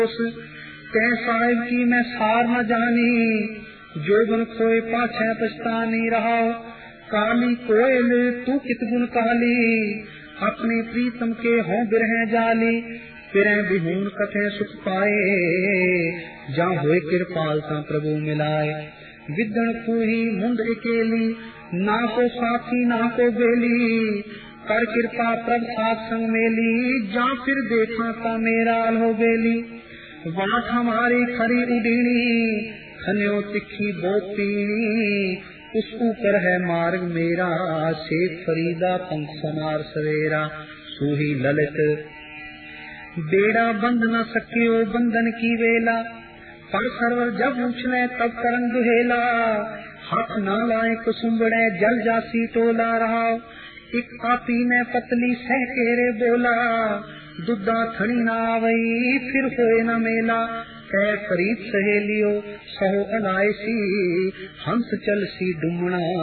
कह साहिब की मैं सार न जानी, जोगन खोए पाछे पछतानी रहा। काली कोयल तू कित गुण काली, अपने प्रीतम के हों बिरह जाली। फिर बिहून कथे सुख पाए, जहाँ हुए कृपाल ता प्रभु मिलाए। विदन खूही मुंद अकेली, ना को साथी ना को बेली। कर कृपा प्रभ साथ संग मेली, जा फिर देखा ता मेरा हो बेली। वाट हमारी खरी उडीनी, खन्यो तिखी बोतीनी। उस ऊपर है मार्ग मेरा, शेख फरीदा पंख समार सवेरा। सूही ललित बेड़ा बंद न सकियो बंधन की वेला। पर सरवर जब उछले तब करन दुहेला, हाथ न लाए कुसुम्बड़े जल जासी टोला रहा। एक आपी ने पतली सह केरे बोला, दुद्धा थड़ी न आवई फिर होए न मेला। कह फरीद सहेलियो सहो अलायसी, हंस चल सी डुमना